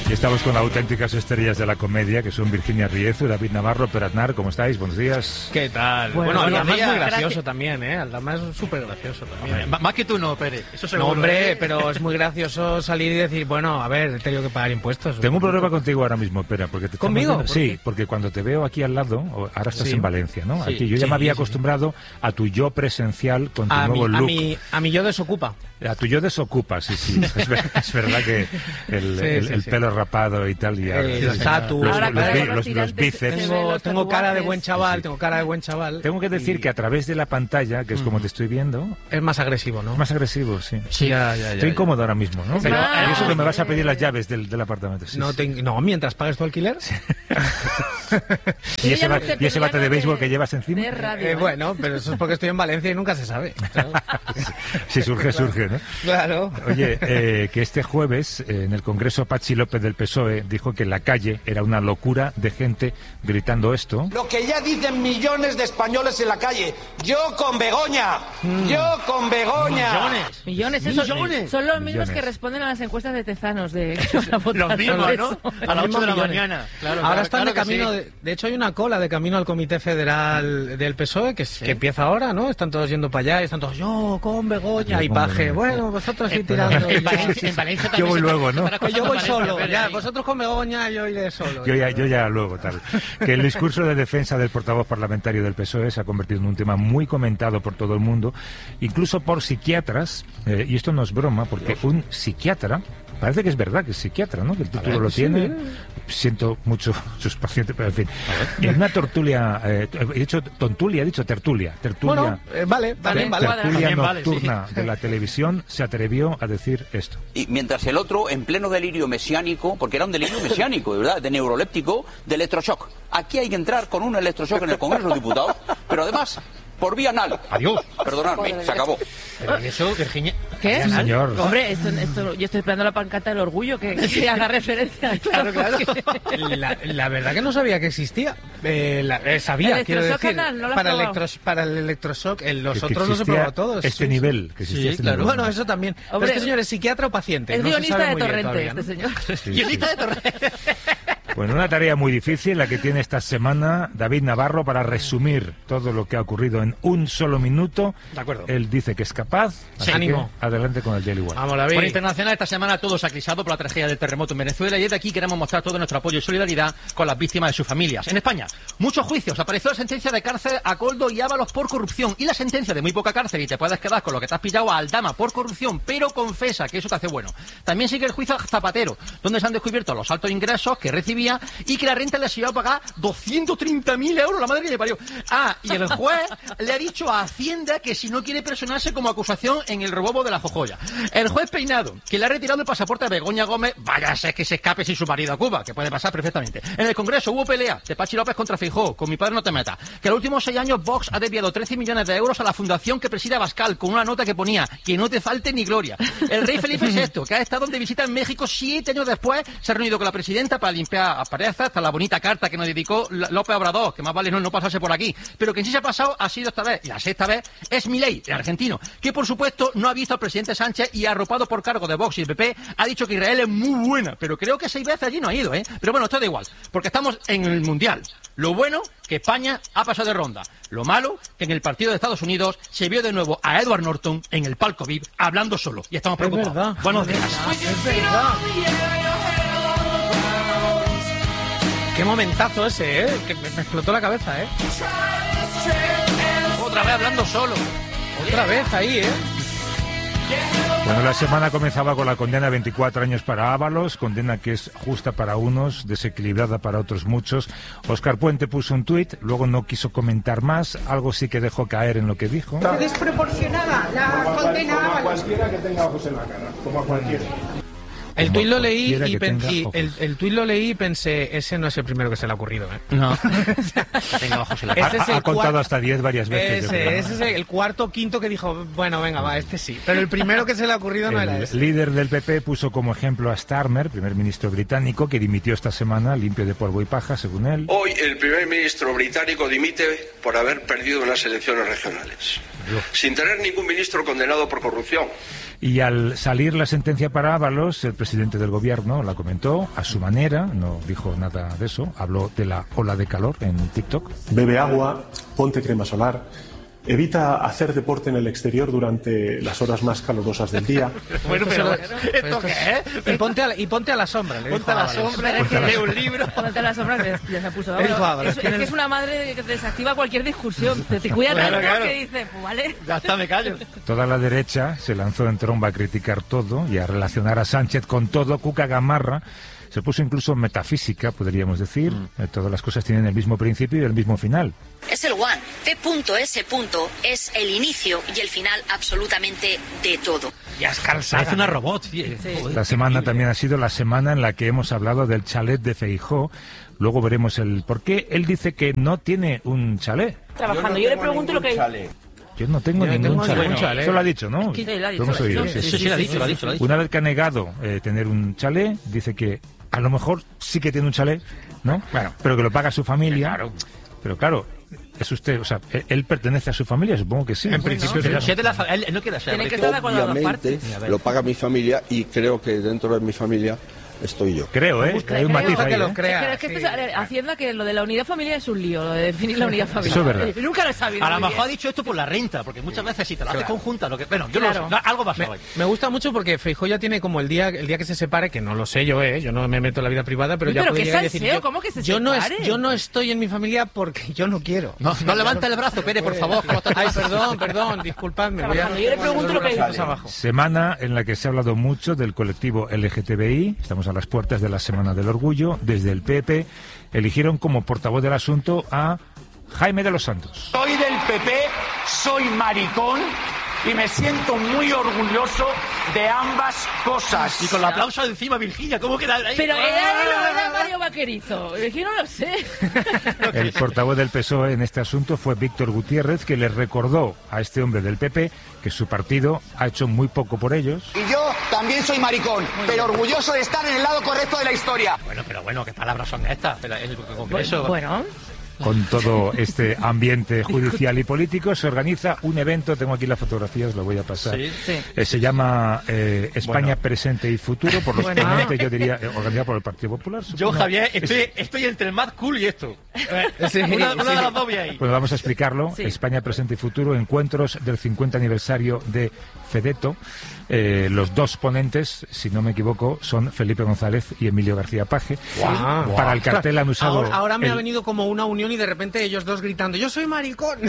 Y estamos con auténticas estrellas de la comedia, que son Virginia Riezu, David Navarro, Pere Aznar. ¿Cómo estáis? Buenos días. ¿Qué tal? Bueno, Aldama es muy gracioso también, ¿eh? Aldama es súper gracioso también. Más que tú no, Pere. Eso seguro. No, hombre, pero es muy gracioso salir y decir, bueno, a ver, he tenido que pagar impuestos. Tengo un problema contigo ahora mismo, Pere. Porque te ¿Conmigo? Sí, porque cuando te veo aquí al lado, ahora estás en Valencia, ¿no? Sí, aquí yo ya me había acostumbrado a tu yo presencial con tu nuevo look. A mi yo desocupa. A tu yo desocupa, sí. Es verdad que el pelo rapado y tal. Y el tatu. Los bíceps. Tengo cara de buen chaval, Tengo que decir que a través de la pantalla, que es como te estoy viendo... Es más agresivo, ¿no? Es más agresivo, sí. Sí, ya. Estoy incómodo ahora mismo, ¿no? Pero eso que me vas a pedir las llaves del apartamento. Sí, no, mientras pagues tu alquiler. ¿Y ese bate de béisbol que llevas encima? Bueno, pero eso es porque estoy en Valencia y nunca se sabe. Claro. Si surge, ¿no? Claro. Oye, que este jueves en el Congreso Patxi López del PSOE dijo que la calle era una locura de gente gritando esto. Lo que ya dicen millones de españoles en la calle. Yo con Begoña. Yo con Begoña. Millones. Son los mismos que responden a las encuestas de Tezanos de los mismos, ¿no? A las 8 de la mañana. Claro, ahora están de camino. De hecho, hay una cola de camino al Comité Federal del PSOE que empieza ahora, ¿no? Están todos yendo para allá y están todos yo con Begoña y Paje. Bueno, vosotros ir tirando. En Valencia también yo voy luego, ¿no? Yo voy solo. Ya, vosotros con Begoña, yo iré solo. Yo ya luego, tal. Que el discurso de defensa del portavoz parlamentario del PSOE se ha convertido en un tema muy comentado por todo el mundo, incluso por psiquiatras, y esto no es broma, porque un psiquiatra, parece que es verdad que es psiquiatra, ¿no? Que el título lo tiene. Siento mucho sus pacientes, pero en fin. En una tertulia, he dicho tertulia. Bueno, vale. Tertulia nocturna de la televisión se atrevió a decir esto. Y mientras el otro, en pleno delirio mesiánico, porque era un delirio mesiánico, de verdad, de neuroléptico, de electroshock. Aquí hay que entrar con un electroshock en el Congreso de los Diputados, pero además por vía anal. Adiós. Perdonadme, se acabó. Eso, Virginia. ¿Qué? Sí, señor. Hombre, esto, yo estoy esperando la pancarta del orgullo que haga referencia. Claro. La verdad que no sabía que existía. Sabía, quiero decir. No para el electroshock, los otros no se probó todos. Este nivel, que existía este nivel. Bueno, eso también. Pero este señor es psiquiatra o paciente. Es guionista de Torrente, todavía, ¿no? este señor. Guionista de Torrente. Bueno, una tarea muy difícil la que tiene esta semana David Navarro para resumir todo lo que ha ocurrido en un solo minuto. De acuerdo. Él dice que es capaz. Así ánimo. Que adelante con el Daily One. Vamos, David. Por internacional, esta semana todo se ha acrisado por la tragedia del terremoto en Venezuela y desde aquí queremos mostrar todo nuestro apoyo y solidaridad con las víctimas y sus familias. En España, muchos juicios. Apareció la sentencia de cárcel a Koldo y Ábalos por corrupción y la sentencia de muy poca cárcel y te puedes quedar con lo que te has pillado a Aldama por corrupción, pero confesa que eso te hace bueno. También sigue el juicio a Zapatero, donde se han descubierto los altos ingresos que recibía y que la renta le iba a pagar 230.000 euros, la madre que le parió. Y el juez le ha dicho a Hacienda que si no quiere personarse como acusación en el robo de la jojoya. El juez Peinado, que le ha retirado el pasaporte a Begoña Gómez, vaya a ser que se escape sin su marido a Cuba, que puede pasar perfectamente. En el Congreso hubo pelea de Patxi López contra Feijóo, con mi padre no te metas, que en los últimos 6 años Vox ha desviado 13 millones de euros a la fundación que preside Abascal, con una nota que ponía que no te falte ni gloria. El rey Felipe VI, que ha estado de visita en México 7 años después, se ha reunido con la presidenta para limpiar asperezas, hasta la bonita carta que nos dedicó López Obrador, que más vale no pasarse por aquí, pero que sí se ha pasado ha sido esta vez, y la sexta vez es Milei, el argentino, que por supuesto no ha visto al presidente Sánchez y arropado por cargo de Vox y el PP, ha dicho que Israel es muy buena, pero creo que 6 veces allí no ha ido, pero bueno, esto da igual, porque estamos en el Mundial. Lo bueno, que España ha pasado de ronda. Lo malo, que en el partido de Estados Unidos se vio de nuevo a Edward Norton en el palco VIP hablando solo, y estamos preocupados. Es verdad. Buenos días. Es verdad. Qué momentazo ese, que me explotó la cabeza, Otra vez hablando solo. Otra vez ahí, Bueno, la semana comenzaba con la condena a 24 años para Ábalos, condena que es justa para unos, desequilibrada para otros muchos. Óscar Puente puso un tuit, luego no quiso comentar más, algo sí que dejó caer en lo que dijo. Desproporcionada la condena a Ábalos. Cualquiera que tenga ojos en la cara, como a cualquiera. El tuit lo leí el tuit lo leí y pensé, ese no es el primero que se le ha ocurrido, No. Tenga ojos en la cara. Ha contado hasta 10 varias veces. Ese es el cuarto o quinto que dijo, bueno, venga, va, este sí. Pero el primero que se le ha ocurrido no era ese. El líder del PP puso como ejemplo a Starmer, primer ministro británico, que dimitió esta semana, limpio de polvo y paja, según él. Hoy el primer ministro británico dimite por haber perdido unas elecciones regionales, sin tener ningún ministro condenado por corrupción. Y al salir la sentencia para Ábalos, el presidente del gobierno la comentó a su manera, no dijo nada de eso, habló de la ola de calor en TikTok. Bebe agua, ponte crema solar, evita hacer deporte en el exterior durante las horas más calurosas del día. Bueno, pero ¿esto qué es? Y ponte a la sombra. Ponte a la sombra, lee un libro. Ponte a la sombra, ya se puso. Es que es una madre que desactiva cualquier discusión. Te cuida tanto que dice, pues vale. Ya está, me callo. Toda la derecha se lanzó en tromba a criticar todo y a relacionar a Sánchez con todo. Cuca Gamarra se puso incluso metafísica, podríamos decir. Todas las cosas tienen el mismo principio y el mismo final. Es el one. T.S. es el inicio y el final absolutamente de todo. Ya es calzada. Es una robot. Sí. La semana también ha sido la semana en la que hemos hablado del chalet de Feijóo. Luego veremos el por qué. Él dice que no tiene un chalet. Trabajando. Yo le pregunto lo que... Yo no tengo ningún chalet. Eso lo ha dicho, ¿no? Sí, lo ha dicho. Sí, lo ha dicho. Una vez que ha negado tener un chalet, dice que a lo mejor sí que tiene un chalet, ¿no? Bueno, pero que lo paga su familia. Claro. Pero claro, es usted, o sea, él pertenece a su familia, supongo que sí. En principio, pero si es de la familia, él no quiere ser. Tiene que estar de acuerdo a las partes. Lo paga mi familia y creo que dentro de mi familia estoy yo. Creo, hay un matiz ahí. Es que Hacienda, que lo de la unidad familiar es un lío, lo de definir la unidad familiar. Eso es verdad. Nunca lo he sabido. A lo mejor ha dicho esto por la renta, porque muchas veces si te lo haces conjunta, lo que... Bueno, yo algo pasa hoy. Me gusta mucho porque Feijóo ya tiene como el día que se separe, que no lo sé yo, yo no me meto en la vida privada, pero ya puede llegar y decir... ¿Cómo que se separe? Yo no estoy en mi familia porque yo no quiero. No levanta el brazo, Pere, por favor. Ay, perdón, disculpadme. Yo le pregunto lo que hay abajo. Semana en la que se ha hablado mucho del colectivo LGTBI. Estamos a las puertas de la Semana del Orgullo. Desde el PP eligieron como portavoz del asunto a Jaime de los Santos. Soy del PP, soy maricón y me siento muy orgulloso de ambas cosas. Y con el aplauso encima, Virginia, ¿cómo queda ahí? Pero era Mario Vaquerizo, es que no lo sé. El portavoz del PSOE en este asunto fue Víctor Gutiérrez, que le recordó a este hombre del PP que su partido ha hecho muy poco por ellos. Y yo también soy maricón, pero orgulloso de estar en el lado correcto de la historia. Bueno, ¿qué palabras son estas? El Congreso. Bueno. Con todo este ambiente judicial y político, se organiza un evento, tengo aquí la fotografía, os la voy a pasar. Sí. Se llama España Presente y Futuro, por los ponentes, yo diría, organizado por el Partido Popular. Yo, Javier, estoy entre el Mad Cool y esto. Una de las dos ahí. Pues vamos a explicarlo. Sí. España Presente y Futuro, encuentros del 50 aniversario de Fedeto. Los dos ponentes, si no me equivoco, son Felipe González y Emilio García Paje. Wow. Para el cartel han usado... Ahora me ha venido como una unión y de repente ellos dos gritando ¡yo soy maricón!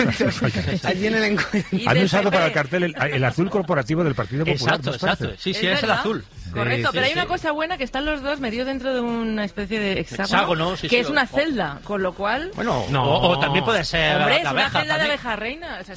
Allí en el encuentro. Han usado para el cartel el azul corporativo del Partido Popular. Exacto. Sí, es el azul. Correcto, pero hay una cosa buena, que están los dos metidos dentro de una especie de hexágono que es una celda, con lo cual... Bueno, o también puede ser... Hombre, es una celda de abeja reina. O sea,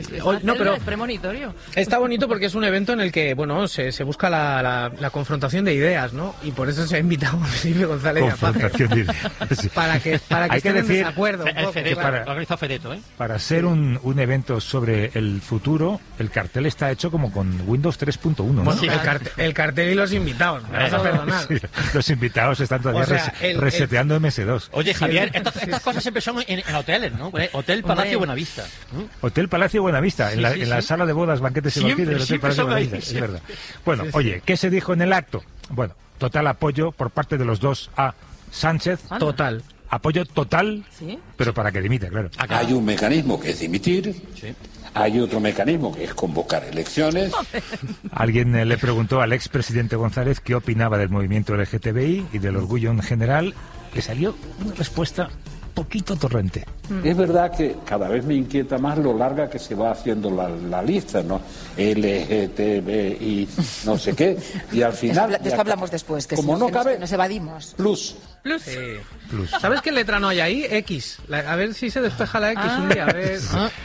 es premonitorio. Está bonito porque es un evento en el que, bueno, se busca la confrontación de ideas, ¿no? Y por eso se ha invitado a Felipe González y a Paje. De ideas. Sí. Para que estén en desacuerdo. Lo organiza Fedeto, Para ser un evento sobre el futuro, el cartel está hecho como con Windows 3.1, ¿no? Bueno, sí, el cartel y los invitados, me vas a perdonar. Sí, los invitados están todavía reseteando MS2. Oye, Javier, estas cosas siempre son en hoteles, ¿no? Hotel Palacio Buenavista. Hotel Palacio Buenavista, en la sala de bodas, banquetes y banquetes del Hotel Palacio Buenavista, es verdad. Bueno, oye, ¿qué se dijo en el acto? Bueno, total apoyo por parte de los dos a Sánchez. Total. Apoyo total, pero para que dimita, claro. Hay un mecanismo que es dimitir. Hay otro mecanismo que es convocar elecciones. Alguien le preguntó al expresidente González qué opinaba del movimiento LGTBI y del orgullo en general, que salió una respuesta poquito torrente. Es verdad que cada vez me inquieta más lo larga que se va haciendo la lista, ¿no? LGTBI, no sé qué, y al final... De esto hablamos después, que como si no cabe, nos evadimos. Plus. Plus. ¿Sabes qué letra no hay ahí? X. A ver si se despeja la X un día. A ver.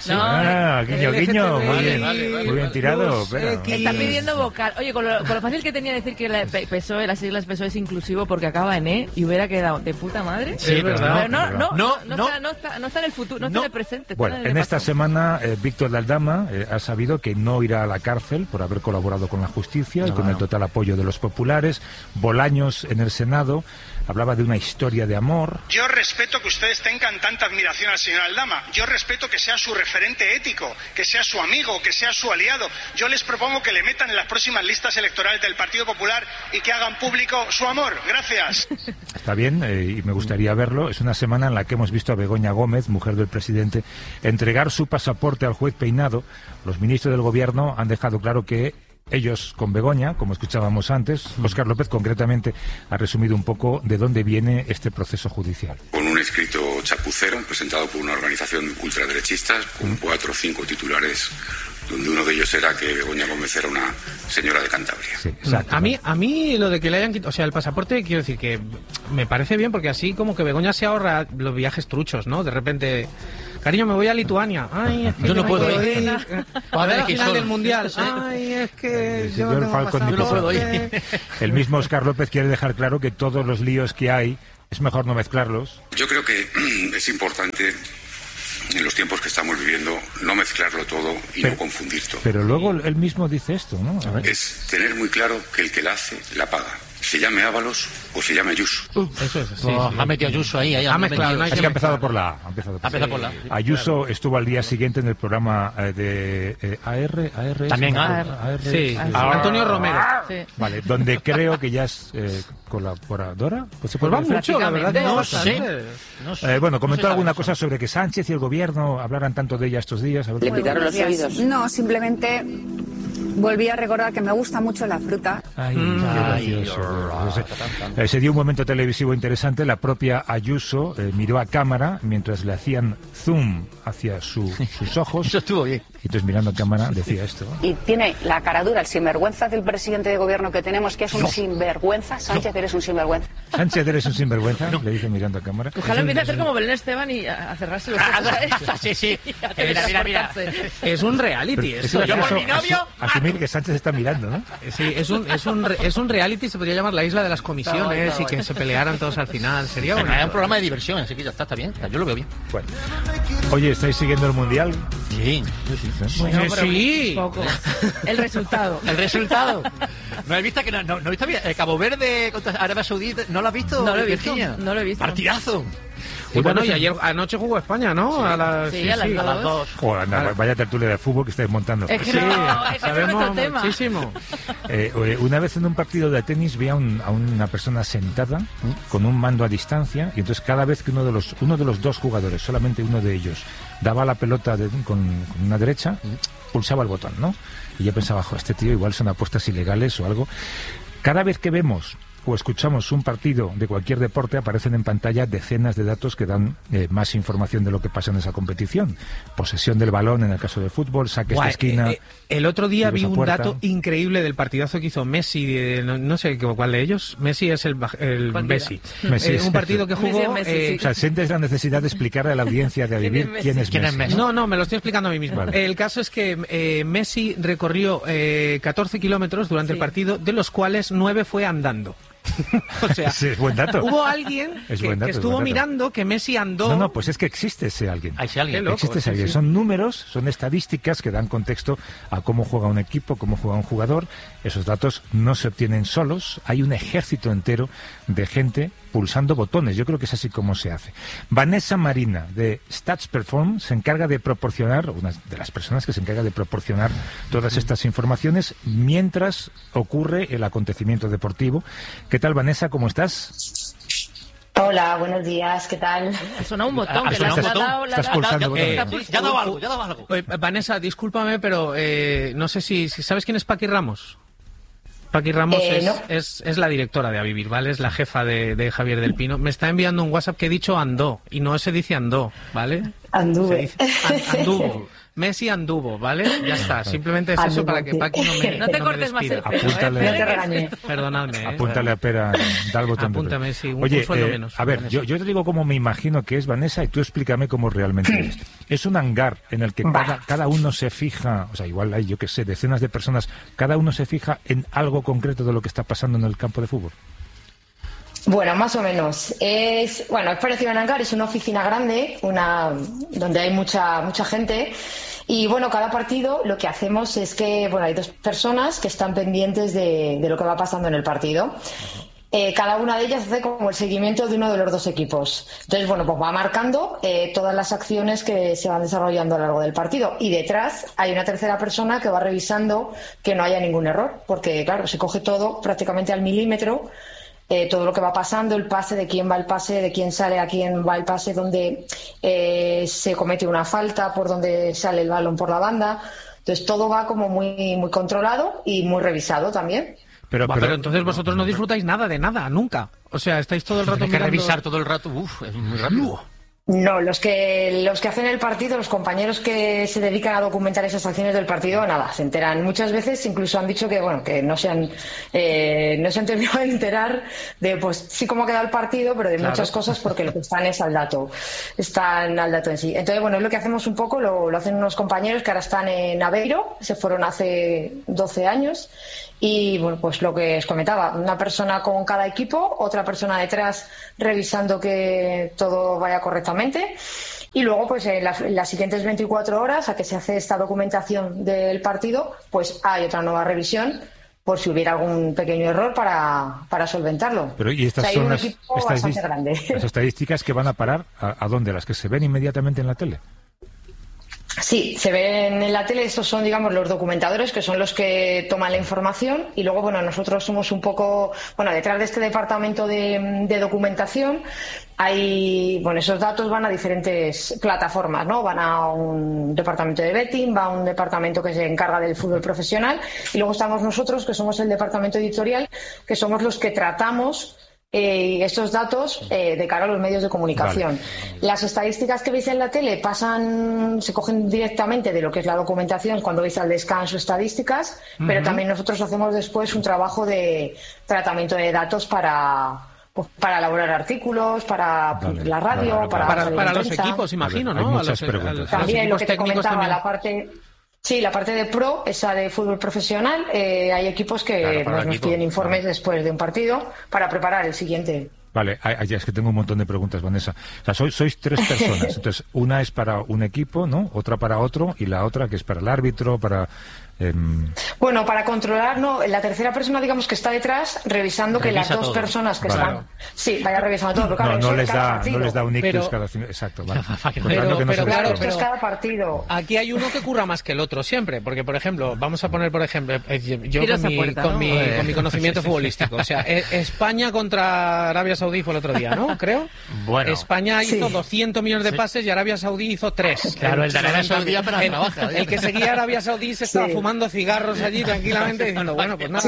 Guiño. Muy bien tirado. Está pidiendo vocal. Oye, con lo fácil que tenía decir que la PSOE, las siglas PSOE es inclusivo porque acaba en E y hubiera quedado de puta madre. Sí, pero verdad. no está en el futuro, no está en el presente. Bueno, en esta semana Víctor de Aldama ha sabido que no irá a la cárcel por haber colaborado con la justicia y con el total apoyo de los populares. Bolaños en el Senado hablaba de una historia de amor. Yo respeto que ustedes tengan tanta admiración al señor Aldama. Yo respeto que sea su referente ético, que sea su amigo, que sea su aliado. Yo les propongo que le metan en las próximas listas electorales del Partido Popular y que hagan público su amor. Gracias. Está bien, y me gustaría verlo. Es una semana en la que hemos visto a Begoña Gómez, mujer del presidente, entregar su pasaporte al juez Peinado. Los ministros del gobierno han dejado claro que ellos con Begoña, como escuchábamos antes, Óscar López concretamente ha resumido un poco de dónde viene este proceso judicial. Con un escrito chapucero presentado por una organización ultraderechista con 4 o 5 titulares, donde uno de ellos era que Begoña Gómez era una señora de Cantabria. Sí, exacto. A mí lo de que le hayan quitado, o sea, el pasaporte, quiero decir que me parece bien, porque así como que Begoña se ahorra los viajes truchos, ¿no? De repente, cariño, me voy a Lituania. Ay, es que yo no puedo ir. A ver la final del Mundial. Ay, es que yo no puedo ir. El mismo Óscar López quiere dejar claro que todos los líos que hay es mejor no mezclarlos. Yo creo que es importante, en los tiempos que estamos viviendo, no mezclarlo todo y no confundir todo. Pero luego él mismo dice esto, ¿no? Es tener muy claro que el que la hace, la paga. Se llame Ábalos o se llame Ayuso. Eso es así. Ha metido Ayuso ahí. Ha mezclado. Es que ha empezado por la A. Ayuso estuvo al día siguiente en el programa de AR. También AR. Sí. Antonio Romero. Sí. Vale, donde creo que ya es colaboradora. Pues va mucho, la verdad. No sé. Bueno, comentó alguna cosa sobre que Sánchez y el gobierno hablaran tanto de ella estos días. A ver. ¿Le picaron los oídos? No, simplemente volví a recordar que me gusta mucho la fruta. Ay, qué gracioso. Se dio un momento televisivo interesante. La propia Ayuso miró a cámara mientras le hacían zoom hacia sus ojos. Eso estuvo bien. Y entonces mirando a cámara decía esto. Y tiene la cara dura, el sinvergüenza del presidente de gobierno que tenemos, que es un sinvergüenza. Sánchez, eres un sinvergüenza. Sánchez, eres un sinvergüenza, le dice mirando a cámara. Ojalá empiece a hacer como Belén Esteban y a cerrarse los ojos. Sí. Mira. Es un reality. Yo por mi novio... Asumir que Sánchez está mirando, ¿no? Sí, es un reality, se podría llamar la isla de las comisiones y que se pelearan todos al final. Sería un programa de diversión, así que ya está bien. Yo lo veo bien. Bueno. Oye, ¿estáis siguiendo el Mundial? Sí. Bueno, sí. Poco. El resultado. ¿No has visto que no he visto bien? Cabo Verde contra Arabia Saudita? ¿No lo has visto? No lo he visto. Partidazo. Y bueno, y anoche jugó España, ¿no? Sí. A las 2. Joder, vaya tertulia de fútbol que estáis montando. Es que sabemos muchísimo. Una vez en un partido de tenis vi a una persona sentada con un mando a distancia, y entonces cada vez que uno de los dos jugadores, solamente uno de ellos, daba la pelota con una derecha, pulsaba el botón, ¿no? Y yo pensaba, este tío igual son apuestas ilegales o algo. Cada vez que vemos o escuchamos un partido de cualquier deporte, aparecen en pantalla decenas de datos que dan más información de lo que pasa en esa competición. Posesión del balón en el caso de fútbol, saques de esquina. El otro día vi un dato increíble del partidazo que hizo Messi, no sé cuál de ellos. Messi es el Messi. Un partido que jugó... O sea, sientes la necesidad de explicarle a la audiencia de Vivir quién es Messi. No, me lo estoy explicando a mí mismo. Vale. El caso es que Messi recorrió 14 kilómetros durante el partido, de los cuales 9 fue andando. O sea, sí, es buen dato. Hubo alguien que estuvo mirando que Messi andó. No, pues es que existe ese alguien. Existe ese alguien. Son números, son estadísticas que dan contexto a cómo juega un equipo, cómo juega un jugador. Esos datos no se obtienen solos. Hay un ejército entero de gente pulsando botones. Yo creo que es así como se hace. Vanessa Marina, de Stats Perform, se encarga de proporcionar, una de las personas que se encarga de proporcionar todas estas informaciones mientras ocurre el acontecimiento deportivo. ¿Qué tal, Vanessa? ¿Cómo estás? Hola, buenos días, ¿qué tal? Ha sonado un botón, que estás pulsando botones. Ya daba algo. Vanessa, discúlpame, pero no sé si ¿sabes quién es Paqui Ramos? Paqui Ramos es la directora de A Vivir, ¿vale? Es la jefa de Javier del Pino. Me está enviando un WhatsApp que he dicho andó, y no se dice andó, ¿ale? Anduve. Anduvo. Messi anduvo, ¿vale? Ya está. Simplemente es eso para que Paqui no te cortes más el pelo. Perdonadme. Apúntale a Pera, da el botón. Apúntame, sí, un Oye, sueldo menos. A ver, yo te digo cómo me imagino que es, Vanessa, y tú explícame cómo realmente es. Es un hangar en el que cada uno se fija, o sea, igual hay, yo qué sé, decenas de personas, cada uno se fija en algo concreto de lo que está pasando en el campo de fútbol. Bueno, más o menos. Es parecido a un hangar, es una oficina grande, donde hay mucha gente. Y bueno, cada partido lo que hacemos es que hay 2 personas que están pendientes de lo que va pasando en el partido. Cada una de ellas hace como el seguimiento de uno de los 2 equipos. Entonces, pues va marcando todas las acciones que se van desarrollando a lo largo del partido. Y detrás hay una tercera persona que va revisando que no haya ningún error, porque claro, se coge todo prácticamente al milímetro. Todo lo que va pasando, el pase, de quién va el pase, de quién sale, a quién va el pase, donde se comete una falta, por donde sale el balón por la banda. Entonces todo va como muy, muy controlado y muy revisado también. Pero entonces vosotros no disfrutáis nada de nada, nunca. O sea, estáis todo el rato mirando... que revisar todo el rato, es muy rápido. No, los que hacen el partido, los compañeros que se dedican a documentar esas acciones del partido, nada, se enteran muchas veces, incluso han dicho que no se han terminado de enterar de pues sí cómo ha quedado el partido, pero de muchas cosas, porque lo que están es al dato, están al dato en sí. Entonces, es lo que hacemos un poco, lo hacen unos compañeros que ahora están en Aveiro, se fueron hace 12 años. Y pues lo que os comentaba, una persona con cada equipo, otra persona detrás revisando que todo vaya correctamente. Y luego, pues en las siguientes 24 horas, a que se hace esta documentación del partido, pues hay otra nueva revisión por si hubiera algún pequeño error para solventarlo. Pero ¿y estas son las estadísticas que van a parar a dónde? ¿Las que se ven inmediatamente en la tele? Sí, se ven en la tele, estos son, digamos, los documentadores, que son los que toman la información, y luego, nosotros somos un poco, detrás de este departamento de documentación, hay, esos datos van a diferentes plataformas, ¿no? Van a un departamento de betting, va a un departamento que se encarga del fútbol profesional, y luego estamos nosotros, que somos el departamento editorial, que somos los que tratamos estos datos de cara a los medios de comunicación. Vale. Las estadísticas que veis en la tele se cogen directamente de lo que es la documentación cuando veis al descanso estadísticas, pero también nosotros hacemos después un trabajo de tratamiento de datos para elaborar artículos, para la radio, para los equipos, imagino, ¿no? Hay muchas preguntas. También lo que te comentaba, la parte de pro, esa de fútbol profesional, hay equipos que nos piden informes después de un partido para preparar el siguiente. Vale, es que tengo un montón de preguntas, Vanessa. O sea, sois 3 personas. Entonces, una es para un equipo, ¿no? Otra para otro, y la otra que es para el árbitro, para... para controlar, la tercera persona, digamos, que está detrás, revisando que las 2 personas que están... Sí, vaya revisando todo. Claro, no les da un ictus cada... Exacto, vale. Pero cada partido. Aquí hay uno que curra más que el otro siempre, porque, por ejemplo, vamos a poner, yo con mi conocimiento futbolístico, o sea, España contra Arabia Saudí fue el otro día, ¿no? Creo. Bueno. España hizo 200 millones de pases y Arabia Saudí hizo 3. Claro, el de Arabia Saudí apenas trabaja. El que seguía a Arabia Saudí se estaba fumando cigarros allí tranquilamente diciendo, pues nada,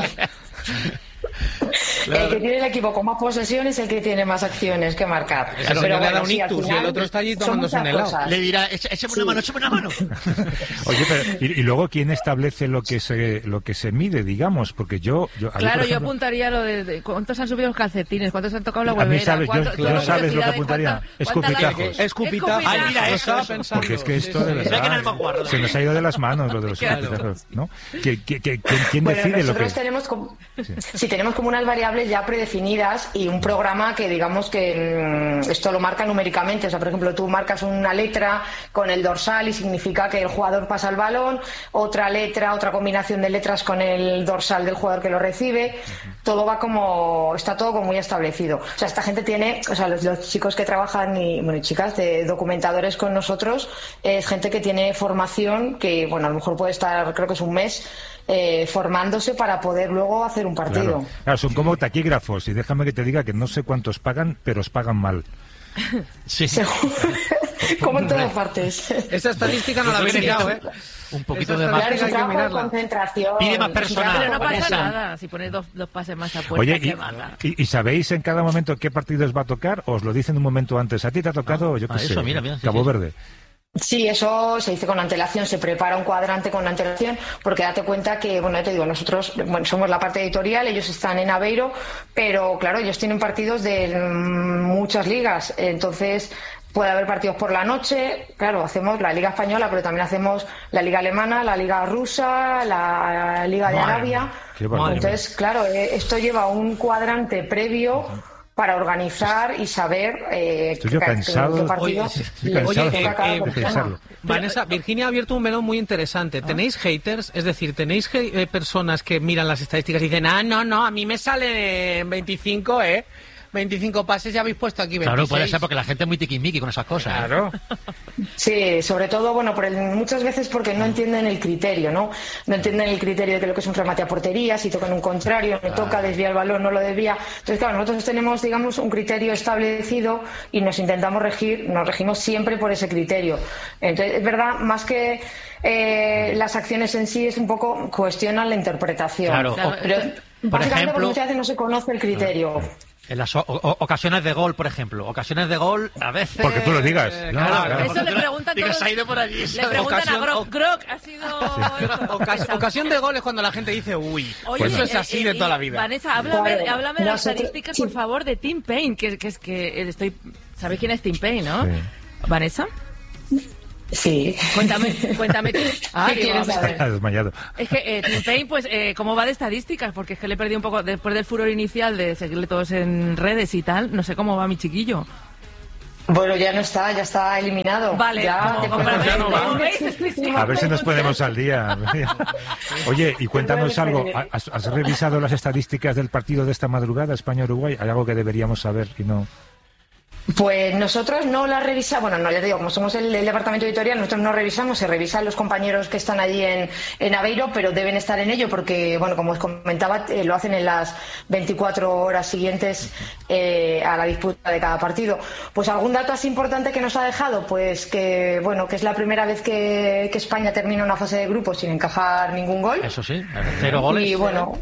El que tiene el equipo con más posesión es el que tiene más acciones que marcar. Pero le da un ictus y el otro está allí tomándose un helado. Le dirá, échame una mano. Oye, pero y luego ¿quién establece lo que se mide, digamos? Porque yo apuntaría lo de cuántos han subido los calcetines, cuántos han tocado la huevera. A mí sabes lo que apuntaría. Escupitajos. Ay, mira, eso estaba pensando. Porque es que esto de verdad se nos ha ido de las manos lo de los escupitajos, ¿no? ¿Quién decide lo que...? Nosotros tenemos como unas variables ya predefinidas y un programa que digamos que esto lo marca numéricamente. O sea, por ejemplo, tú marcas una letra con el dorsal y significa que el jugador pasa el balón, otra combinación de letras con el dorsal del jugador que lo recibe. Todo va está todo como muy establecido. O sea, esta gente tiene, los chicos que trabajan y chicas de documentadores con nosotros, es gente que tiene formación que, a lo mejor puede estar, creo que es un mes, formándose para poder luego hacer un partido. Claro, son como taquígrafos, y déjame que te diga que no sé cuántos pagan, pero os pagan mal. Sí. Como en todas partes. Esa estadística no la habéis mirado, ¿eh? Un poquito de más. Claro, es un trabajo de concentración. Pide más personal. Pero no pasa nada si pones dos pases más a puerta. Oye, ¿y sabéis en cada momento qué partidos va a tocar? ¿O os lo dicen un momento antes? ¿A ti te ha tocado, yo qué sé, Cabo Verde? Sí, eso se dice con antelación, se prepara un cuadrante con antelación, porque date cuenta que, ya te digo, nosotros somos la parte editorial, ellos están en Aveiro, pero claro, ellos tienen partidos de muchas ligas, entonces puede haber partidos por la noche, claro, hacemos la Liga Española, pero también hacemos la Liga Alemana, la Liga Rusa, la Liga de Arabia. Entonces, claro, esto lleva un cuadrante previo para organizar y saber qué partido de pensarlo. Vanessa, Virginia ha abierto un melón muy interesante. ¿Tenéis haters? Es decir, ¿tenéis personas que miran las estadísticas y dicen, no, a mí me salen 25, 25 pases ya habéis puesto aquí 26. Claro, puede ser porque la gente es muy tiquismiqui con esas cosas. Claro. Sí, sobre todo, muchas veces porque no entienden el criterio, ¿no? No entienden el criterio de lo que es un remate a portería, si tocan un contrario, me toca desviar el balón, no lo desvía. Entonces, claro, nosotros tenemos, digamos, un criterio establecido y nos regimos siempre por ese criterio. Entonces, es verdad, más que las acciones en sí, es un poco cuestionan la interpretación. Claro. Pero, por ejemplo, muchas veces no se conoce el criterio. En las ocasiones de gol, por ejemplo. Ocasiones de gol, a veces... Porque tú lo digas. Claro. Eso le preguntan todos. Ha ido por allí. Le preguntan a Groc, ha sido... Ocasión de gol es cuando la gente dice, uy, pues eso es así de toda la vida. Vanessa, háblame de las estadísticas, por favor, de Tim Payne, que es que estoy... ¿Sabéis quién es Tim Payne, no? Sí. ¿Vanessa? Sí. Cuéntame. ¿Qué quieres saber? Desmayado. Es que Tim Payne, pues, ¿cómo va de estadísticas? Porque es que le perdí un poco, después del furor inicial de seguirle todos en redes y tal, no sé cómo va mi chiquillo. Bueno, ya está eliminado. Vale, ya no va. A ver si nos ponemos al día. Oye, y cuéntanos algo. ¿Has revisado las estadísticas del partido de esta madrugada, España-Uruguay? ¿Hay algo que deberíamos saber y no...? Pues nosotros no la revisamos, no les digo, como somos el departamento editorial, nosotros no revisamos, se revisan los compañeros que están allí en Aveiro, pero deben estar en ello porque, bueno, como os comentaba, lo hacen en las 24 horas siguientes a la disputa de cada partido. Pues algún dato así importante que nos ha dejado, pues que, bueno, que es la primera vez que España termina una fase de grupos sin encajar ningún gol. Eso sí, 0 goles. Y bueno...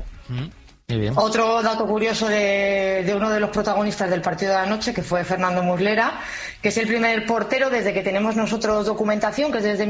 Otro dato curioso de uno de los protagonistas del partido de anoche, que fue Fernando Muslera, que es el primer portero desde que tenemos nosotros documentación, que es desde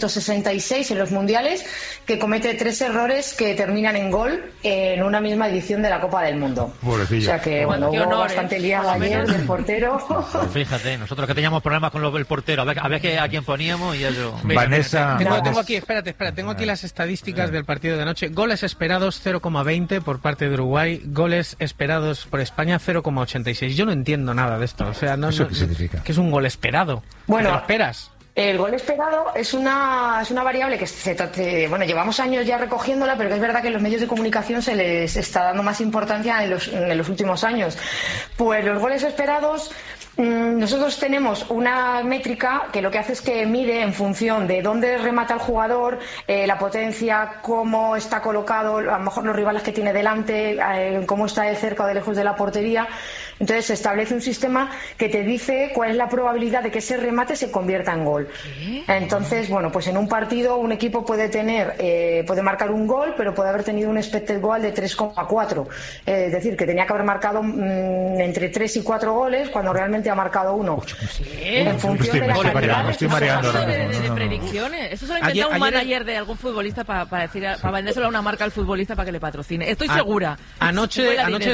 1966 en los mundiales, que comete 3 errores que terminan en gol en una misma edición de la Copa del Mundo. Pobrecillo. O sea que hubo bastante liada ayer del portero. Pues fíjate, nosotros que teníamos problemas con el portero, a ver a quién poníamos y eso. Vanessa. Tengo aquí, espérate, tengo aquí las estadísticas del partido de anoche. Goles esperados 0,20 por parte de Uruguay, goles esperados por España 0,86. Yo no entiendo nada de esto. O sea, ¿Eso qué significa? ¿Qué es un gol esperado? Bueno, ¿te lo esperas? El gol esperado es una variable que llevamos años ya recogiéndola, pero que es verdad que en los medios de comunicación se les está dando más importancia en los últimos años. Pues los goles esperados, nosotros tenemos una métrica que lo que hace es que mide en función de dónde remata el jugador, la potencia, cómo está colocado, a lo mejor los rivales que tiene delante, cómo está de cerca o de lejos de la portería. Entonces se establece un sistema que te dice cuál es la probabilidad de que ese remate se convierta en gol. ¿Qué? Entonces, bueno, pues en un partido un equipo puede marcar un gol, pero puede haber tenido un expected goal de 3,4. Es decir, que tenía que haber marcado entre 3 y 4 goles cuando realmente ha marcado 1. En función de la calidad. Me estoy mareando ahora mismo. De predicciones. Eso se lo ha inventado un manager de algún futbolista para vendérselo a una marca al futbolista para que le patrocine. Estoy segura. Anoche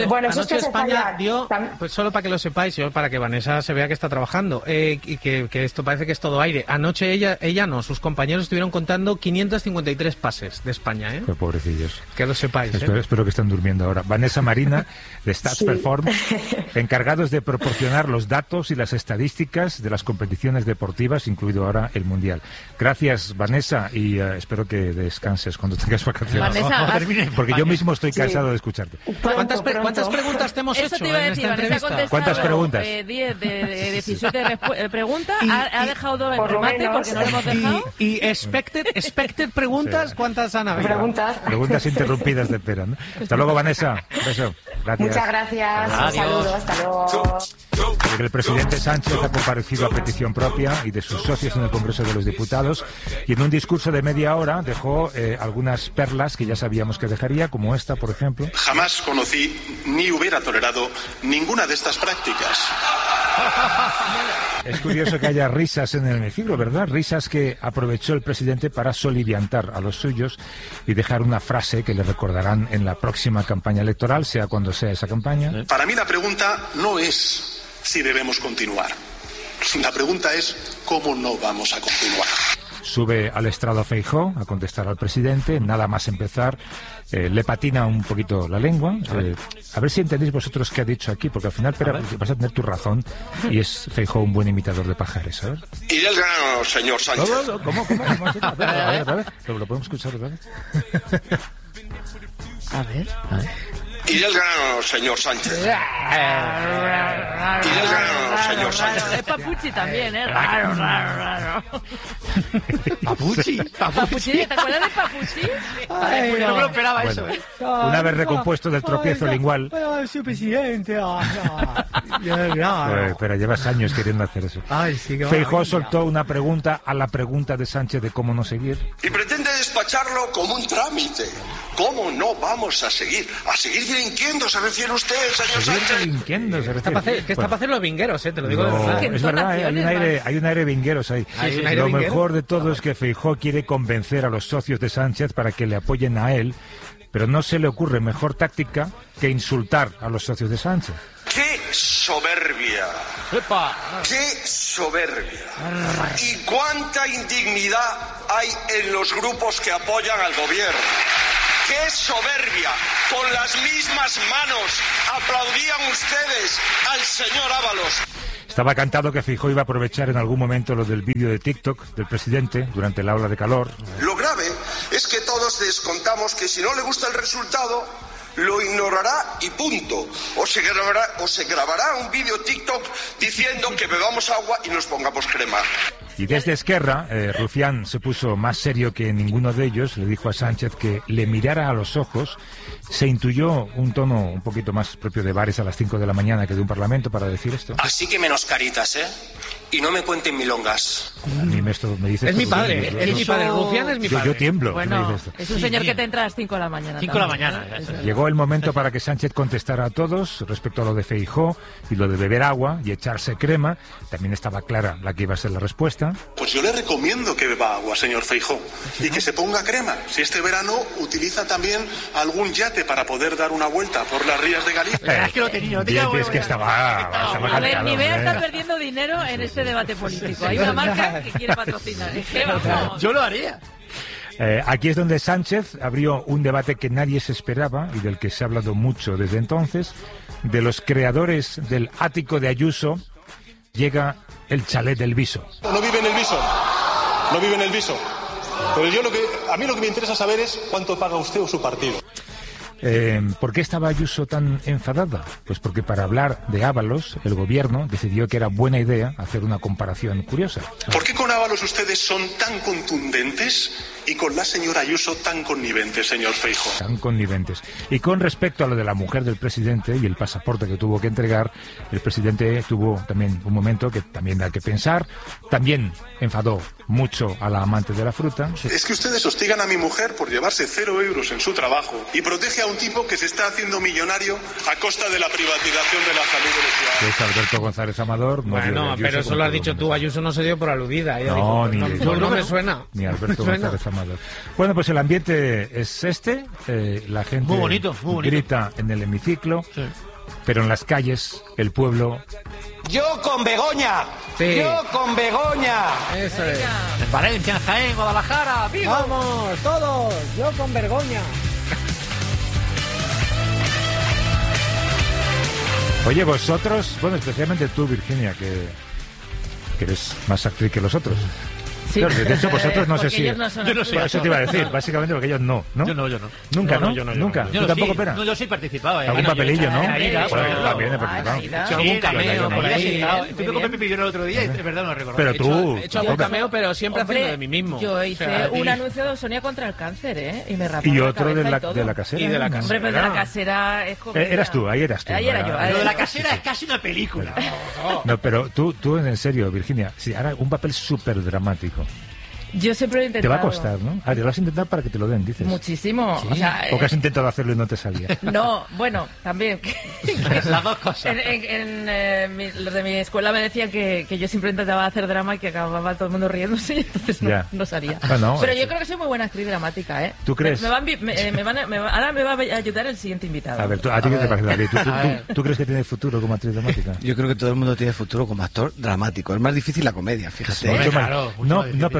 España dio... Pues solo para que lo sepáis, para que Vanessa se vea que está trabajando, y que esto parece que es todo aire. Anoche ella no, sus compañeros estuvieron contando 553 pases de España, ¿eh? Qué pobrecillos. Que lo sepáis. Espero que estén durmiendo ahora. Vanessa Marina, de Stats Perform, encargados de proporcionar los datos y las estadísticas de las competiciones deportivas, incluido ahora el Mundial. Gracias, Vanessa, y espero que descanses cuando tengas vacaciones. Vanessa, porque yo mismo estoy cansado de escucharte. ¿Cuántas preguntas te hemos hecho en esta entrevista? ¿Cuántas preguntas? 10 de 17 preguntas. Ha dejado 2 en remate porque no lo hemos dejado. Y expected preguntas, sí. ¿Cuántas han habido? Preguntas interrumpidas de Pera, ¿no? Hasta luego, Vanessa. Beso. Gracias. Muchas gracias. Un saludo. Hasta luego. El presidente Sánchez ha comparecido a petición propia y de sus socios en el Congreso de los Diputados y en un discurso de media hora dejó algunas perlas que ya sabíamos que dejaría, como esta, por ejemplo. Jamás conocí ni hubiera tolerado ninguna de estas prácticas. Es curioso que haya risas en el hemiciclo, ¿verdad? Risas que aprovechó el presidente para soliviantar a los suyos y dejar una frase que le recordarán en la próxima campaña electoral, sea cuando sea esa campaña. Para mí la pregunta no es si debemos continuar. La pregunta es cómo no vamos a continuar. Sube al estrado Feijóo a contestar al presidente, nada más empezar, le patina un poquito la lengua. A ver si entendéis vosotros qué ha dicho aquí, porque al final vas a tener tu razón, y es Feijóo un buen imitador de Pajares, ¿sabes? Y del grano, señor Sánchez. ¿Cómo? A ver, ¿lo podemos escuchar otra vez? A ver. Y del grano, señor Sánchez. Y del grano, señor Sánchez. Es Papuchi también, ¿eh? Raro. Papuchi. Papuchi, ¿te acuerdas de Papuchi? Ay, no me lo esperaba eso, ¿eh? Una vez recompuesto del tropiezo lingual. Señor presidente. Pero llevas años queriendo hacer eso. Feijóo soltó una pregunta a la pregunta de Sánchez de cómo no seguir. Y pretende despacharlo como un trámite. ¿Cómo no vamos a seguir? A seguir delinquiendo, se refiere usted, señor Sánchez. Delinquiendo, se está para hacer los vingueros, te lo digo de verdad. Es verdad, hay un aire vingueros ahí. Lo mejor de todo es que Feijóo quiere convencer a los socios de Sánchez para que le apoyen a él, pero no se le ocurre mejor táctica que insultar a los socios de Sánchez. ¡Qué soberbia! ¡Epa! ¡Qué soberbia! ¿Y cuánta indignidad hay en los grupos que apoyan al gobierno? ¡Qué soberbia! Con las mismas manos aplaudían ustedes al señor Ábalos. Estaba cantado que Feijóo iba a aprovechar en algún momento lo del vídeo de TikTok del presidente durante la ola de calor. Lo grave es que todos descontamos que si no le gusta el resultado, lo ignorará y punto. O se grabará un vídeo TikTok diciendo que bebamos agua y nos pongamos crema. Y desde Esquerra, Rufián se puso más serio que ninguno de ellos, le dijo a Sánchez que le mirara a los ojos. Se intuyó un tono un poquito más propio de bares a las 5 de la mañana que de un parlamento para decir esto. Así que menos caritas, ¿eh? Y no me cuenten milongas. A mí esto me dice... Es mi padre, Rufián es mi padre. Yo tiemblo. Bueno, es un señor que te entra a las 5 de la mañana. 5 de la mañana. Llegó el momento para que Sánchez contestara a todos respecto a lo de Feijóo y lo de beber agua y echarse crema. También estaba clara la que iba a ser la respuesta. Pues yo le recomiendo que beba agua, señor Feijóo, y que se ponga crema. Si este verano utiliza también algún yate para poder dar una vuelta por las rías de Galicia. Es que lo tenía. Es que estaba a ver, ni vea está perdiendo dinero en este debate político. Hay una marca que quiere patrocinar. Es que vamos. Yo lo haría. Aquí es donde Sánchez abrió un debate que nadie se esperaba y del que se ha hablado mucho desde entonces. De los creadores del ático de Ayuso llega el chalet del Viso. No vive en el Viso. No vive en el Viso. Pero a mí lo que me interesa saber es cuánto paga usted o su partido. ¿Por qué estaba Ayuso tan enfadada? Pues porque para hablar de Ábalos, el gobierno decidió que era buena idea hacer una comparación curiosa. ¿Por qué con Ábalos ustedes son tan contundentes y con la señora Ayuso tan conniventes, señor Feijóo? Tan conniventes. Y con respecto a lo de la mujer del presidente y el pasaporte que tuvo que entregar, el presidente tuvo también un momento que también da que pensar. También enfadó mucho a la amante de la fruta. Es que ustedes hostigan a mi mujer por llevarse 0 euros en su trabajo y protege a un tipo que se está haciendo millonario a costa de la privatización de la salud de los ciudadanos. Que es Alberto González Amador. Bueno, pero eso lo has dicho tú. Ayuso no se dio por aludida. No, no me suena. Ni Alberto González Amador. Bueno, pues el ambiente es este. La gente muy bonito. Grita en el hemiciclo. Sí. Pero en las calles, el pueblo... ¡Yo con Begoña! Sí. ¡Yo con Begoña! Eso es. En Valencia, en Jaén, Guadalajara, Vigo. ¡Vamos, todos! ¡Yo con Begoña! Oye, vosotros, bueno, especialmente tú, Virginia, que eres más actriz que los otros. Sí. Claro, de hecho, vosotros no sé si... Yo no soy. Eso te iba a decir, básicamente porque ellos no. Yo no. ¿Nunca, no? Yo no. ¿Nunca? Yo ¿Tú tampoco, sí. Pera? No, yo sí participaba. ¿Algún papelillo, no? También he participado. He hecho algún cameo por ahí. Estuve con Pepe Pillón el otro día y es verdad no lo recuerdo. Pero tú... He hecho algún cameo, pero siempre haciendo de mí mismo. Yo hice un anuncio de Sonia contra el cáncer, ¿eh? Y me raparon y otro la de la casera. Y de la casera. Hombre, pero de la casera es como... Eras tú, ahí eras tú. Ahí era yo. Lo de la casera es casi una película. No, pero tú en serio, Virginia, si ahora un papel súper dramático. Yo siempre lo he intentado. Te va a costar, ¿no? Te lo vas a intentar para que te lo den, dices. Muchísimo. ¿Sí? O sea, ¿O que has intentado hacerlo y no te salía? No, bueno, también. Las dos cosas. Los de mi escuela me decían que yo siempre intentaba hacer drama y que acababa todo el mundo riéndose y entonces no salía. Bueno, pero yo creo que soy muy buena actriz dramática, ¿eh? ¿Tú crees? Ahora me va a ayudar el siguiente invitado. A ver, ¿a ti qué te parece, David? ¿Tú crees que tienes futuro como actriz dramática? Yo creo que todo el mundo tiene futuro como actor dramático. Es más difícil la comedia, fíjate. No, pero lo que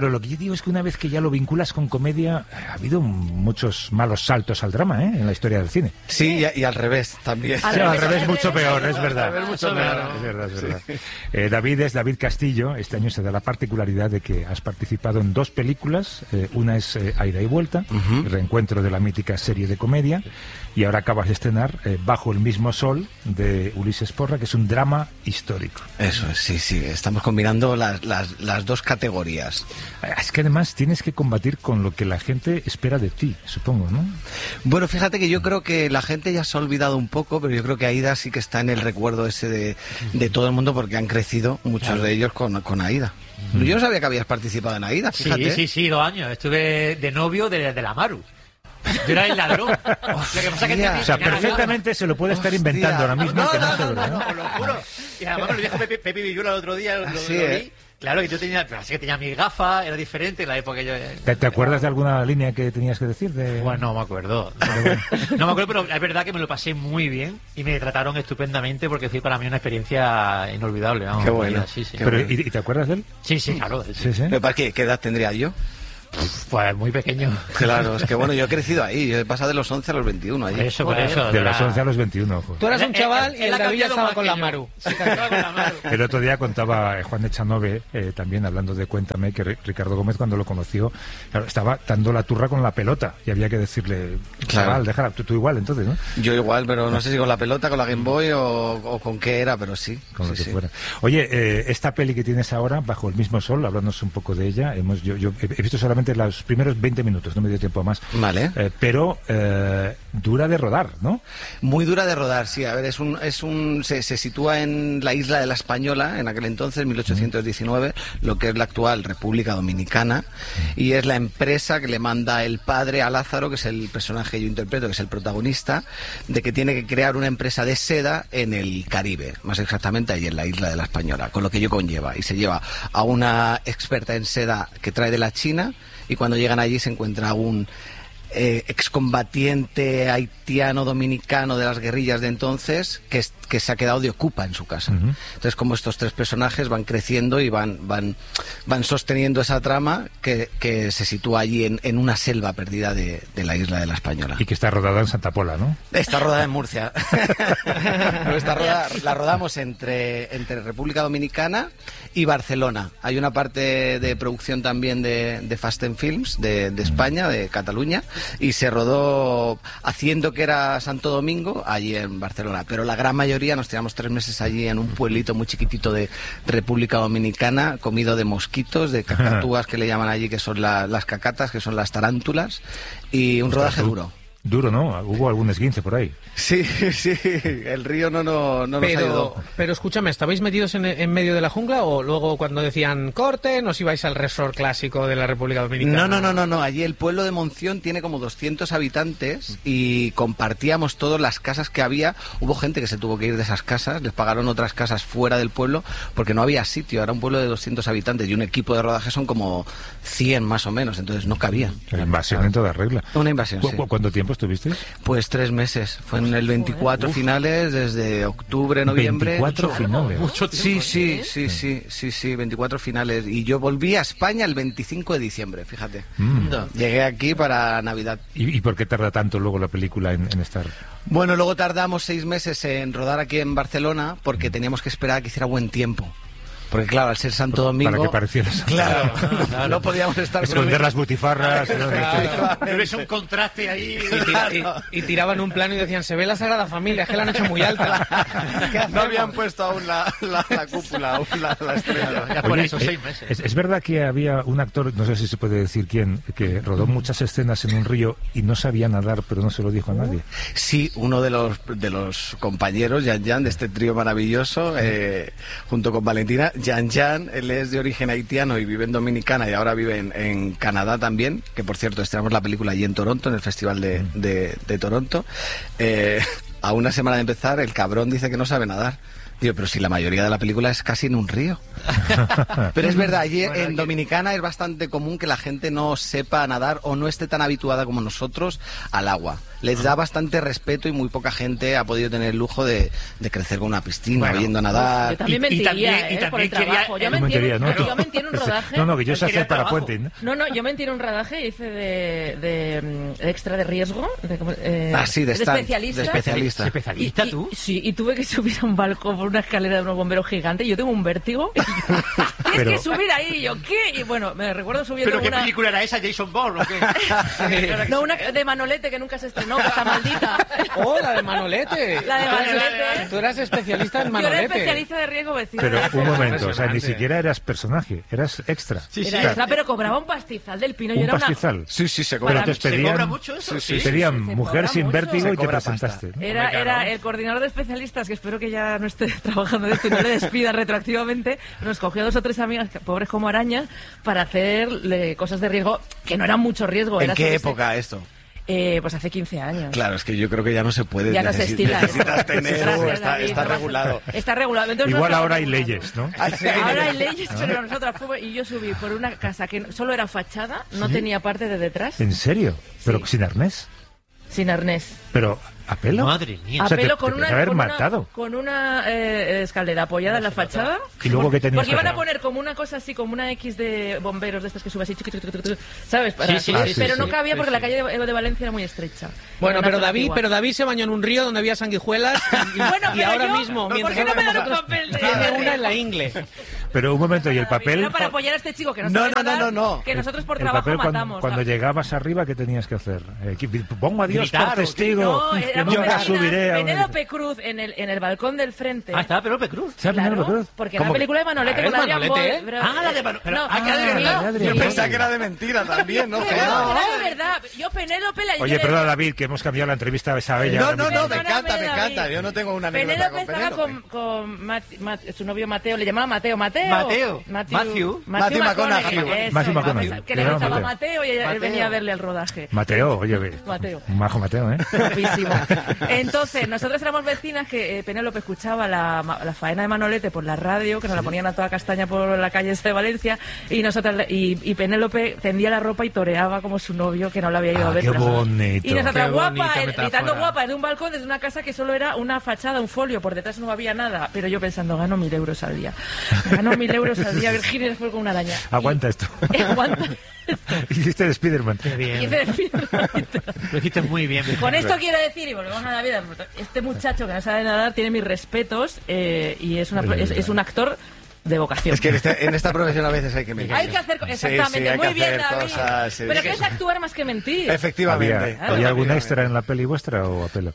digo es que una vez que ya lo vinculas con comedia, ha habido muchos malos saltos al drama, en la historia del cine. Sí, y al revés también. Al revés mucho peor, es verdad. Mucho peor. Es verdad, es verdad. David es David Castillo. Este año se da la particularidad de que has participado en 2 películas. Una es Aida y Vuelta, el reencuentro de la mítica serie de comedia. Y ahora acabas de estrenar Bajo el mismo sol, de Ulises Porra, que es un drama histórico. Eso es, sí. Estamos combinando las 2 categorías. Es que además tienes que combatir con lo que la gente espera de ti, supongo, ¿no? Bueno, fíjate que yo creo que la gente ya se ha olvidado un poco, pero yo creo que Aida sí que está en el recuerdo ese de todo el mundo, porque han crecido muchos de ellos con Aida. Yo no sabía que habías participado en Aida, fíjate. Sí, 2 años. Estuve de novio de la Maru. Yo era el ladrón. Lo que pasa o sea, perfectamente se lo puede estar inventando ahora mismo. No, os lo juro. Y además me lo dijo Pepe Villuela el otro día, lo vi. Claro, y yo tenía mis gafas, era diferente en la época que yo... ¿Te acuerdas de alguna línea que tenías que decir? Bueno, no me acuerdo. No me acuerdo, pero es verdad que me lo pasé muy bien y me trataron estupendamente porque fue para mí una experiencia inolvidable. Qué bueno. Sí. Pero, ¿y te acuerdas de él? Sí, claro. Sí. ¿Qué edad tendría yo? Pues muy pequeño. Claro, es que bueno, yo he crecido ahí, yo he pasado de los 11 a los 21 allí. Eso. De los 11 a los 21, ojo. Tú eras un chaval y el David ya estaba con la Maru. El otro día contaba Juan Echanove, también hablando de Cuéntame, que Ricardo Gómez cuando lo conoció, claro, estaba dando la turra con la pelota y había que decirle, chaval, déjala, tú igual entonces, ¿no? Yo igual, pero no sé si con la pelota, con la Game Boy o con qué era, pero sí. Con lo que fuera. Oye, esta peli que tienes ahora, Bajo el mismo sol, háblanos un poco de ella. Yo he visto solamente los primeros 20 minutos, no me dio tiempo más. Vale. Pero dura de rodar, ¿no? Muy dura de rodar, sí. A ver, se sitúa en la isla de la Española, en aquel entonces, 1819, lo que es la actual República Dominicana, y es la empresa que le manda el padre a Lázaro, que es el personaje que yo interpreto, que es el protagonista, de que tiene que crear una empresa de seda en el Caribe, más exactamente ahí en la isla de la Española, con lo que ello conlleva. Y se lleva a una experta en seda que trae de la China, y cuando llegan allí se encuentra un excombatiente haitiano dominicano de las guerrillas de entonces que se ha quedado de ocupa en su casa. Entonces, como estos 3 personajes van creciendo y van sosteniendo esa trama que se sitúa allí en una selva perdida de la isla de la Española. Y que está rodada en Santa Pola, ¿no? Está rodada en Murcia. La rodamos entre República Dominicana y Barcelona. Hay una parte de producción también de Fasten Films de España, de Cataluña, y se rodó haciendo que era Santo Domingo allí en Barcelona, pero la gran mayoría nos tiramos 3 meses allí en un pueblito muy chiquitito de República Dominicana, comido de mosquitos, de cacatúas que le llaman allí, que son las cacatas, que son las tarántulas, y un rodaje duro. Duro, ¿no? Hubo algún esguince por ahí. Sí, el río no nos ayudó. Pero escúchame, ¿estabais metidos en medio de la jungla o luego cuando decían corte nos ibais al resort clásico de la República Dominicana? No. Allí el pueblo de Monción tiene como 200 habitantes y compartíamos todas las casas que había. Hubo gente que se tuvo que ir de esas casas, les pagaron otras casas fuera del pueblo porque no había sitio. Era un pueblo de 200 habitantes y un equipo de rodaje son como 100 más o menos, entonces no cabía. Una invasión en toda regla. Una invasión, sí. ¿Cuánto tiempo estuviste? Pues 3 meses. Fue en el 24 finales, desde octubre, noviembre. ¿24 finales? Mucho tiempo. Sí, 24 finales. Y yo volví a España el 25 de diciembre, fíjate. Llegué aquí para Navidad. ¿Y por qué tarda tanto luego la película en estar...? Bueno, luego tardamos 6 meses en rodar aquí en Barcelona porque teníamos que esperar a que hiciera buen tiempo. Porque claro, al ser Santo Domingo... Para que pareciera Santo Domingo. Claro, no podíamos estar... Esconder las butifarras... Ves un contraste ahí... Y tiraban un plano y decían, se ve la Sagrada Familia, es que la han hecho muy alta. No habían puesto aún la cúpula, aún la estrella. Ya por eso, 6 meses. Es verdad que había un actor, no sé si se puede decir quién, que rodó muchas escenas en un río y no sabía nadar, pero no se lo dijo a nadie. Sí, uno de los compañeros, Jan, de este trío maravilloso, junto con Valentina. Jan, él es de origen haitiano y vive en Dominicana y ahora vive en Canadá también, que por cierto estrenamos la película allí en Toronto, en el Festival de Toronto. A una semana de empezar, el cabrón dice que no sabe nadar. Digo, pero si la mayoría de la película es casi en un río. Pero es verdad, allí en Dominicana es bastante común que la gente no sepa nadar o no esté tan habituada como nosotros al agua. les da bastante respeto y muy poca gente ha podido tener el lujo de crecer con una piscina, yendo a nadar. Yo también mentiría, por el trabajo. Yo mentí en un rodaje. No, que yo sé hacer parapuente. No, yo mentí en un rodaje, hice de extra de riesgo, de especialista. ¿Especialista tú? Sí, y tuve que subir a un balcón por una escalera de unos bomberos gigantes. Yo tengo un vértigo. Tienes que subir ahí. Y yo, ¿qué? Y bueno, me recuerdo subiendo ¿Pero qué película era esa? ¿Jason Bourne o qué? No, una de Manolete que nunca se estrenó, que está maldita. ¡Oh, la de Manolete! La de Manolete. Tú eras especialista en Manolete. Yo era especialista de riesgo vecino. Pero un momento, o sea, ni siquiera eras personaje, eras extra. Era extra, pero cobraba un pastizal del Pino. ¿Un pastizal? Sí, se cobra. Pero te pedían, ¿Se cobra mucho eso? Sí. Pedían mujer sin vértigo y te presentaste. Era el coordinador de especialistas, que espero que ya no esté trabajando de esto y no le despida retroactivamente. Nos cogió a 2 o 3 amigas, pobres como arañas, para hacer cosas de riesgo, que no eran mucho riesgo. ¿En qué época esto? Pues hace 15 años. Claro, es que yo creo que ya no se puede. Ya no se estila. Necesitas tener, está regulado. Está regulado. Entonces, igual ahora hay leyes, ¿no? Ahora hay leyes, pero nosotros fuimos y yo subí por una casa que solo era fachada, no tenía parte de detrás. ¿En serio? ¿Pero sin arnés? Sin arnés. Pero ¿a pelo? Madre mía. A pelo con una escalera apoyada en la fachada. ¿Y luego qué tenías? Porque iban a poner como una cosa así, como una X de bomberos de estas que sube así, ¿sabes? Pero no cabía porque la calle de Valencia era muy estrecha. Bueno, pero David se bañó en un río donde había sanguijuelas y ahora mismo, ¿por qué no me dan un papel tiene una en la ingle? Pero un momento, ¿y el papel? Era para apoyar a este chico que no sabe nadar, que nosotros por trabajo matamos. Cuando llegabas arriba, ¿qué tenías que hacer? Pongo a Dios por testigo. No, yo la subiré. Penélope Cruz en el balcón del frente. Ah, estaba Penélope Cruz. Claro, porque era la película de Manolete con Adrián Boy. La de Manolete. Yo pensaba que era de mentira también, ¿no? No, era de verdad. Yo Penélope la... Oye, perdona, David, que hemos cambiado la entrevista a esa bella. No, me encanta. Yo no tengo una anécdota con Penélope. Penélope estaba con su novio Mateo, le llamaba Matthew McConaughey. Que le gustaba Mateo y él venía a verle al rodaje. Mateo, oye, un majo Mateo, ¿eh? Guapísimo. Entonces, nosotros éramos vecinas que Penélope escuchaba la faena de Manolete por la radio, que nos la ponían a toda castaña por la calle de Valencia, y nosotras y Penélope tendía la ropa y toreaba como su novio, que no la había ido a ver. ¡Qué bonito! Y nosotras, gritando guapa, desde un balcón, desde una casa que solo era una fachada, un folio, por detrás no había nada, pero yo pensando, gano 1.000 euros al día. Gano 1.000 euros al día, Virginia, después con una araña. Aguanta esto. Hiciste de Spiderman. Qué bien. Hice de Spiderman. Lo hiciste muy bien. Con esto quiero decir, y volvemos a la vida, este muchacho que no sabe nadar tiene mis respetos y es un actor de vocación. Es que en esta profesión a veces hay que mentir. Hay que hacer exactamente, hay muy que bien, hacer David. Cosas, pero que es actuar más que mentir. Efectivamente. ¿Había algún extra en la peli vuestra o a pelo?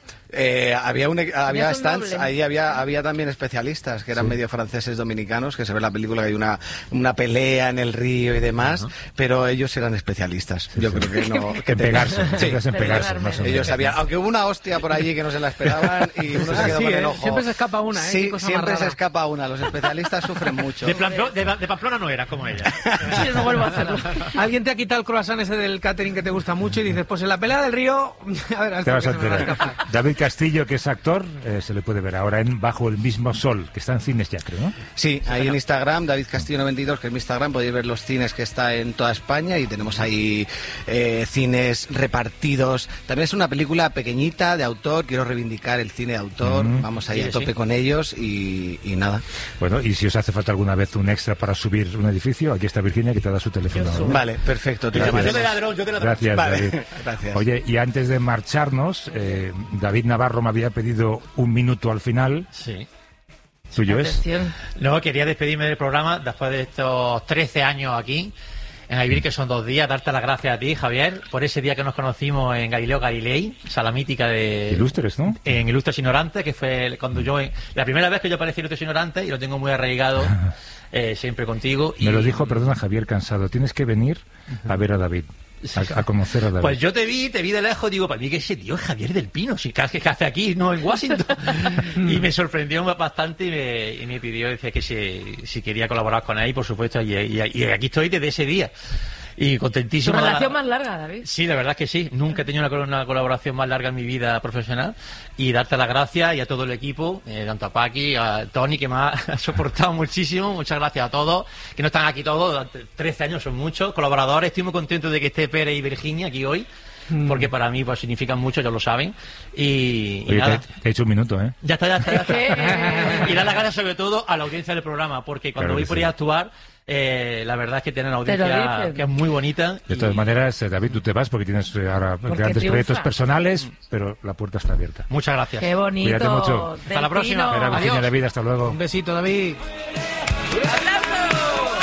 Había stands, ahí había también especialistas que eran medio franceses dominicanos, que se ve en la película que hay una pelea en el río y demás, pero ellos eran especialistas. Yo creo que no. En pegarse. En pegarse. Ellos sabían, aunque hubo una hostia por allí que no se la esperaban y uno se quedó con el ojo. Siempre se escapa una, ¿eh? Sí, siempre se escapa una. Los especialistas sufren mucho. De Pamplona no era como ella. Yo no vuelvo a hacerlo. Alguien te ha quitado el croissant ese del catering que te gusta mucho y dices, pues en la pelea del río... A ver, te vas a enterar. David Castillo, que es actor, se le puede ver ahora en Bajo el mismo sol, que está en cines ya, creo, ¿no? Sí, ahí en Instagram, David Castillo 92, que es mi Instagram, podéis ver los cines que está en toda España y tenemos ahí cines repartidos. También es una película pequeñita de autor, quiero reivindicar el cine de autor, vamos ahí a tope con ellos y nada. Bueno, y si os hace falta alguna vez un extra para subir un edificio, aquí está Virginia que te da su teléfono. Vale, perfecto. Yo de ladrón. Gracias, vale. David. Gracias. Oye, y antes de marcharnos, David Navarro me había pedido 1 minuto al final. Sí. ¿Tuyo es? No, quería despedirme del programa después de estos 13 años aquí en Aivir, que son 2 días, darte las gracias a ti, Javier, por ese día que nos conocimos en Galileo Galilei, sala mítica de... Ilustres, ¿no? En Ilustres Ignorantes, que fue cuando la primera vez que yo aparecí en Ilustres Ignorantes, y lo tengo muy arraigado siempre contigo. Me lo dijo, perdona, Javier Cansado, tienes que venir a ver a David. A conocer a David. Pues yo te vi de lejos, digo, para mí que ese tío es Javier del Pino, si que hace aquí, no en Washington. Y me sorprendió bastante y me pidió, decía que si quería colaborar con él, por supuesto, y aquí estoy desde ese día. Y contentísimo. ¿Tu relación más larga, David? Sí, la verdad es que sí. Nunca he tenido una colaboración más larga en mi vida profesional. Y darte las gracias y a todo el equipo, tanto a Paqui, a Tony, que me ha soportado muchísimo. Muchas gracias a todos, que no están aquí todos. 13 años son muchos colaboradores. Estoy muy contento de que esté Pérez y Virginia aquí hoy. porque para mí pues significan mucho, ya lo saben. Y Oye, nada. te he hecho un minuto, ¿eh? Ya está. Y dar las gracias sobre todo a la audiencia del programa, porque cuando voy por ahí a actuar, la verdad es que tienen una audiencia que es muy bonita. De todas maneras, David, tú te vas porque tienes ahora grandes proyectos personales, pero la puerta está abierta. Muchas gracias. Qué bonito. Cuídate mucho. Hasta la próxima. Adiós. David, hasta luego. Un besito, David.